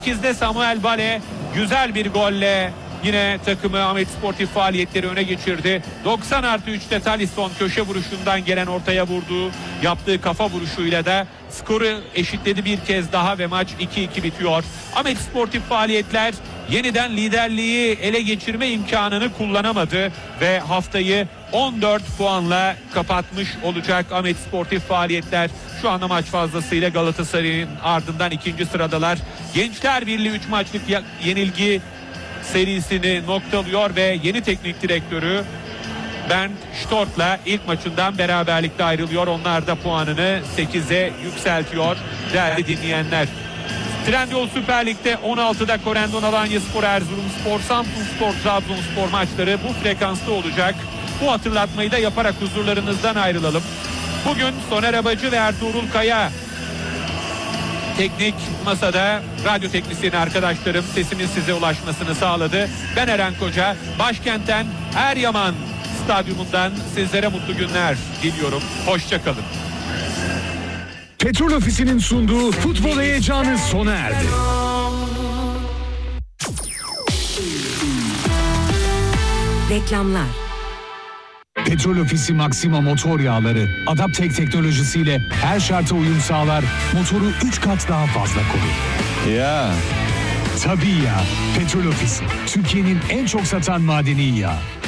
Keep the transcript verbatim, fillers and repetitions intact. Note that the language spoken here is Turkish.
sekizde Samuel Bale güzel bir golle yine takımı Ahmet Sportif faaliyetleri öne geçirdi. doksan artı üçte Talisson köşe vuruşundan gelen ortaya vurduğu yaptığı kafa vuruşuyla da skoru eşitledi bir kez daha ve maç iki iki bitiyor. Ahmet Sportif faaliyetler yeniden liderliği ele geçirme imkanını kullanamadı ve haftayı on dört puanla kapatmış olacak Ahmet Sportif faaliyetler. Şu anda maç fazlasıyla Galatasaray'ın ardından ikinci sıradalar. Gençler Birliği üç maçlık yenilgi serisini noktalıyor ve yeni teknik direktörü Bernd Stork'la ilk maçından beraberlikle ayrılıyor. Onlar da puanını sekize yükseltiyor değerli dinleyenler. Trendyol Süper Lig'de on altıda Corendon Alanyaspor, Erzurumspor, Samsunspor, Trabzonspor maçları bu frekansta olacak. Bu hatırlatmayı da yaparak huzurlarınızdan ayrılalım. Bugün Soner Abacı ve Ertuğrul Kaya teknik masada, radyo teknisyeni arkadaşlarım sesimin size ulaşmasını sağladı. Ben Eren Koca, başkentten Eryaman Stadyumundan sizlere mutlu günler diliyorum. Hoşça kalın. Petrol Ofisi'nin sunduğu futbol heyecanı sona erdi. Reklamlar. Petrol Ofisi Maxima motor yağları Adaptek teknolojisiyle her şarta uyum sağlar, motoru üç kat daha fazla korur. Ya. Tabii ya, Petrol Ofisi Türkiye'nin en çok satan madeni yağı.